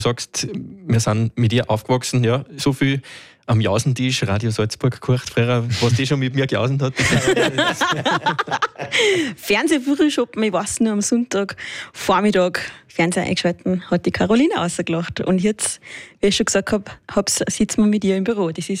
Du sagst, wir sind mit dir aufgewachsen, ja, so viel am Jausentisch, Radio Salzburg gekocht früher, was die schon mit mir gejausen hat. Fernsehfrühschoppen, ich weiß nur, am Sonntag Vormittag Fernseher eingeschalten, hat die Caroline rausgelacht. Und jetzt, wie ich schon gesagt habe, sitzen wir mit ihr im Büro. Das ist